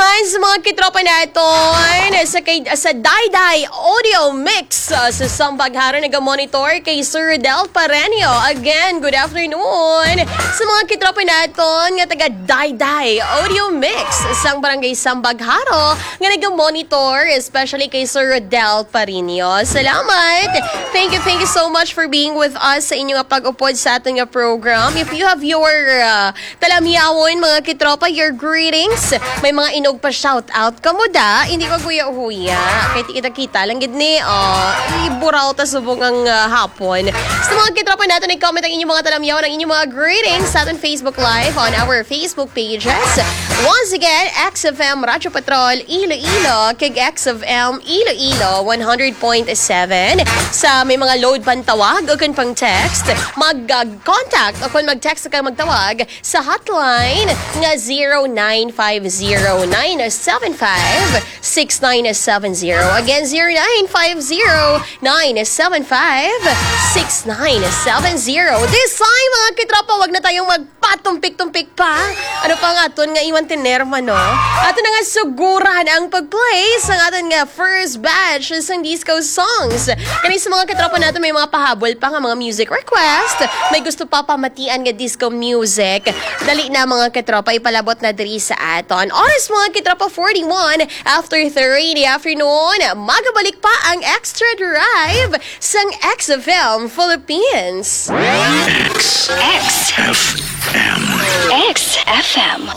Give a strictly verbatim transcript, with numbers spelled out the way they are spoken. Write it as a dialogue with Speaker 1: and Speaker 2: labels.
Speaker 1: naman sa mga kitropa natin sa, kay, sa Dayday Audio Mix uh, sa Sambaghara nag-monitor kay Sir Del Parenio. Again, good afternoon sa mga kitropa natin nga taga Dayday Audio Mix sa Barangay Sambagharo nga nag-monitor especially kay Sir Del Parenio. Salamat! Thank you, thank you so much for being with us sa inyong pag-upod sa ating program. If you have your uh, talamyawon mga kitropa, your greetings. May mga inog pa shout out kamo da. Hindi ko guya-huya. Kahit kita-kita lang gid ni oh, iburaw ta subong ang uh, hapon. Sa mga kitropa natin, i-comment ang inyong mga talamyawan, ang inyong mga greetings sa ating Facebook Live on our Facebook pages. Once again, X F M Radyo Patrol Iloilo, kag X F M Iloilo one hundred point seven. Sa may mga load pantawag o kun pang text, mag-contact uh, o kung mag-text ka magtawag sa hotline nga zero nine five zero nine seven five six nine seven zero. Again, zero nine five zero nine seven five six nine seven zero. This time, mga kitropa, wag na tayong magpatumpik-tumpik pa. Ano pa nga ito nga iwan tinerma, no? Ato na nga suguran ang pag-play sa atin nga first batch sa disco songs. Kani sa mga kitropa natin, may mga pahabol pa nga mga music request. May gusto pa pamatian nga disco music. Dali na mga kitropa, ipalabot na diri sa aton. Oras mga kitropa, forty-one after three in the afternoon. Magabalik pa ang Extra Drive sang X F M Philippines.
Speaker 2: X X F M X F M